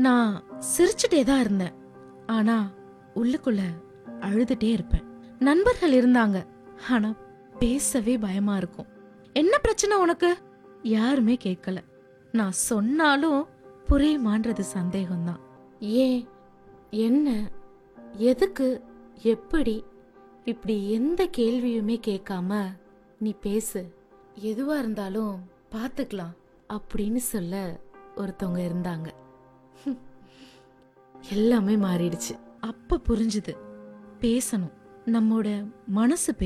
நான் சிரிச்சுட்டே தான் இருந்தேன். ஆனா உள்ளுக்குள்ள அழுதுட்டே இருப்பேன். நண்பர்கள் இருந்தாங்க. ஆனா பேசவே பயமா இருக்கும். என்ன பிரச்சனை உனக்கு? யாருமே கேட்கல. நான் சொன்னாலும் புரியுமான்றது சந்தேகம்தான். ஏன், என்ன, எதுக்கு, எப்படி, இப்படி எந்த கேள்வியுமே கேட்காம நீ பேசு, எதுவா இருந்தாலும் பாத்துக்கலாம் அப்படின்னு சொல்ல ஒருத்தவங்க இருந்தாங்க. எல்லாமே மாறிடுச்சு. அப்ப புரிஞ்சுது, பேசணும், நம்மோட மனசு